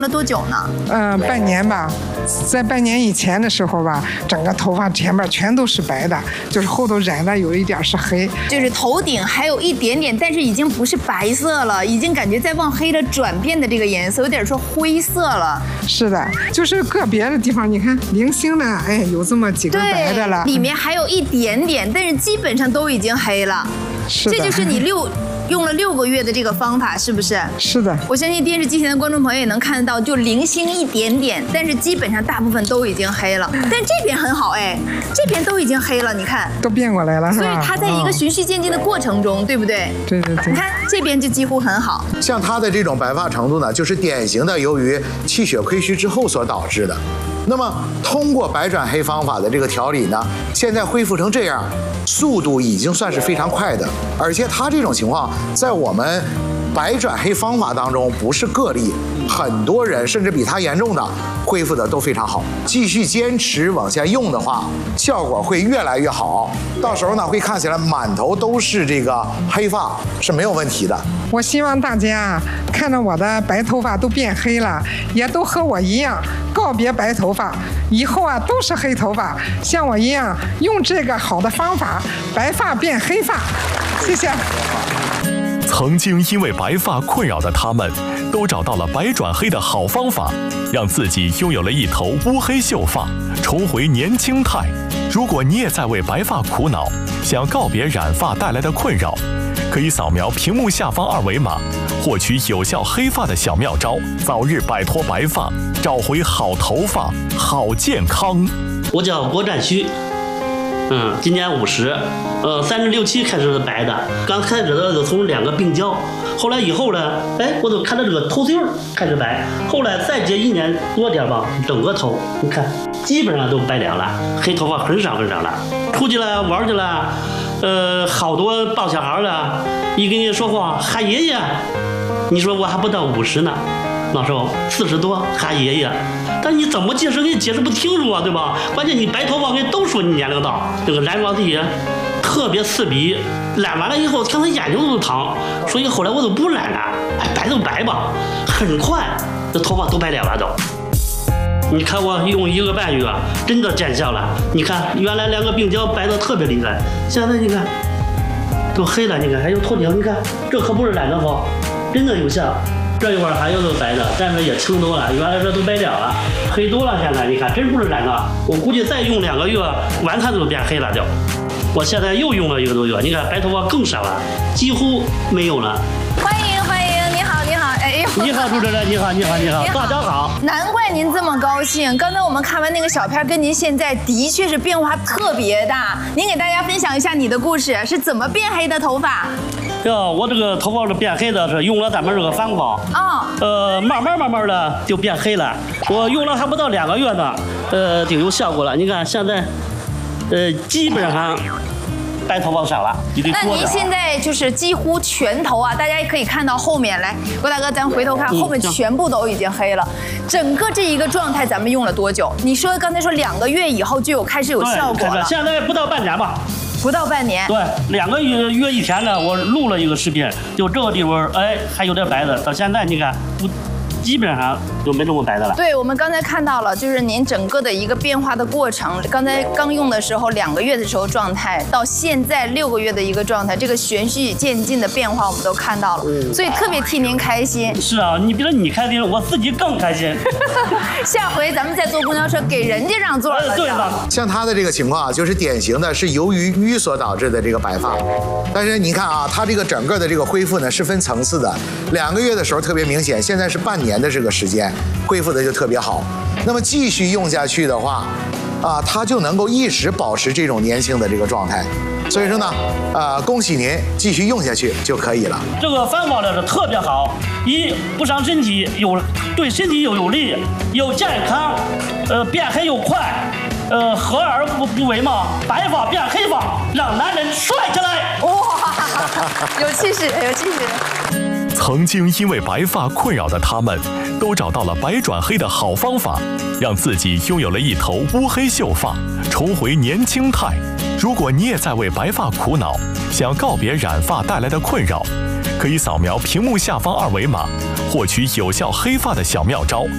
了多久呢？ 半年吧。在半年以前的时候吧，整个头发前面全都是白的，就是后头染的有一点是黑， 就是头顶还有一点点，但是已经不是白色了，已经感觉在往黑的转变的这个颜色，有点说灰色了。 是的，就是个别的地方，你看零星的，哎，有这么几个白的了， 里面还有一点点，但是基本上都已经黑了。 是的， 这就是你用了6个月的这个方法，是不是？ 是的， 我相信电视机前的观众朋友也能看得到，就零星一点点，但是基本上大部分都已经黑了。但这边很好哎，这边都已经黑了，你看都变过来了，是吧？ 所以它在一个循序渐进的过程中，对不对？ 对对对。 你看这边就几乎很好。 像它的这种白发程度呢，就是典型的由于气血亏虚之后所导致的。那么通过白转黑方法的这个调理呢，现在恢复成这样，速度已经算是非常快的，而且它这种情况在我们白转黑方法当中不是个例，很多人甚至比它严重的恢复的都非常好。继续坚持往下用的话，效果会越来越好，到时候呢会看起来满头都是这个黑发是没有问题的。 我希望大家看到我的白头发都变黑了，也都和我一样告别白头发，以后啊都是黑头发，像我一样用这个好的方法，白发变黑发。谢谢。 曾经因为白发困扰的他们，都找到了白转黑的好方法，让自己拥有了一头乌黑秀发，重回年轻态。如果你也在为白发苦恼，想告别染发带来的困扰，可以扫描屏幕下方2维码，获取有效黑发的小妙招，早日摆脱白发，找回好头发、好健康。 我叫郭占虚，今年50， 36、7开始是白的，刚开始的就从2个鬓角，后来以后呢，我都看到这个头穗开始白，后来再接1年多点吧，整个头你看基本上都白了了，黑头发很少很少了，出去了玩去了。好多抱小孩了，一跟你说话喊爷爷，你说我还不到50呢，那时候40多喊爷爷，但你怎么解释给你解释不清楚啊，对吧？关键你白头发给都说你年龄大，这个染发剂特别刺鼻，染完了以后看他眼睛都疼，所以后来我都不染了，白就白吧，很快这头发都白了都。你看我用1个半月，真的见效了。你看原来2个鬓角白的特别厉害，现在你看都黑了，你看还有头顶，你看这可不是染的好，真的有效。这一会儿还有个白的，但是也轻多了，原来这都白了，黑多了。现在你看真不是染的，我估计再用2个月，完全都变黑了就。我现在又用了1个多月，你看白头发更少了，几乎没有了。 欢迎，你好，哎呦， 你好，主持人，你好，大家好。 难怪您这么高兴。刚才我们看完那个小片，跟您现在的确是变化特别大。您给大家分享一下你的故事，是怎么变黑的头发？ 我这个头发是变黑的，是用了咱们这个方法。慢慢的就变黑了。我用了还不到2个月呢，就有效果了。你看现在，基本上白头发少了。 那您现在就是几乎全头啊，大家也可以看到后面来，郭大哥，咱回头看后面全部都已经黑了。整个这一个状态咱们用了多久？你说刚才说2个月以后就开始有效果了？ 现在不到半年吧。 不到半年。 对，2个月以前呢，我录了一个视频，就这个地方，还有点白的，到现在你看基本上就没这么白的了。 对，我们刚才看到了，就是您整个的一个变化的过程。刚才刚用的时候2个月的时候状态，到现在6个月的一个状态，这个循序渐进的变化我们都看到了，所以特别替您开心。 是啊，你比如你开心，我自己更开心。 下回咱们再坐公交车给人家让座了。 对吧？ 像他的这个情况啊，就是典型的是由于瘀所导致的这个白发。但是你看啊，他这个整个的这个恢复呢是分层次的，2个月的时候特别明显，现在是半年的这个时间，恢复的就特别好。那么继续用下去的话，它就能够一直保持这种年轻的这个状态。所以说呢，恭喜您继续用下去就可以了。 这个方法呢是特别好，不伤身体，对身体有利，又健康，变黑又快，合而不为嘛，白发变黑发，让男人帅起来。 哇，有气势，有气势。 曾经因为白发困扰的他们，都找到了白转黑的好方法，让自己拥有了一头乌黑秀发，重回年轻态。如果你也在为白发苦恼，想告别染发带来的困扰，可以扫描屏幕下方2维码，获取有效黑发的小妙招，